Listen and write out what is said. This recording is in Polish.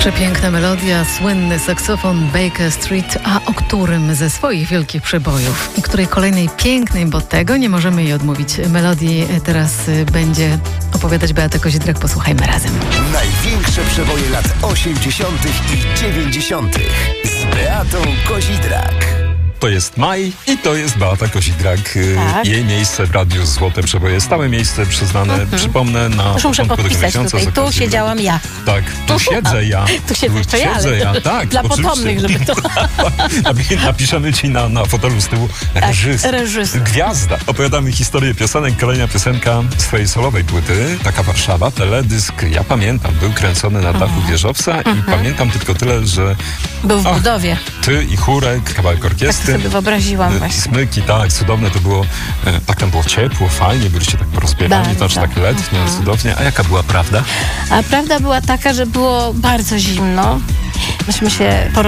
Przepiękna melodia, słynny saksofon Baker Street, a o którym ze swoich wielkich przebojów i której kolejnej pięknej, bo tego nie możemy jej odmówić, melodii teraz będzie opowiadać Beata Kozidrak. Posłuchajmy razem. Największe przeboje lat 80. i 90. z Beatą Kozidrak. To jest Maj i to jest Beata Kozidrak. Tak. Jej miejsce w radiu Złote Przeboje. Stałe miejsce przyznane, przypomnę, na Już muszę początku tego podpisać miesiąca. tutaj. Tu siedziałam ja. Tak, tu siedzę ja. Tu siedzę jeszcze ja, ale ja, tak. dla oczywiście. potomnych, żeby to... Napiszemy ci na fotelu z tyłu reżyser. Gwiazda. Opowiadamy historię piosenek. Kolejna piosenka z twojej solowej płyty. Taka Warszawa, teledysk. Ja pamiętam, był kręcony na dachu wieżowca i pamiętam tylko tyle, że... Był w budowie. Ty i chórek, kawałek orkiestry. Tak sobie wyobraziłam właśnie. Smyki, tak, cudowne to było. Tak tam było ciepło, fajnie, byliście tak porozpiewani, znaczy tak letnio, cudownie. A jaka była prawda? A prawda była taka, że było bardzo zimno. Myśmy się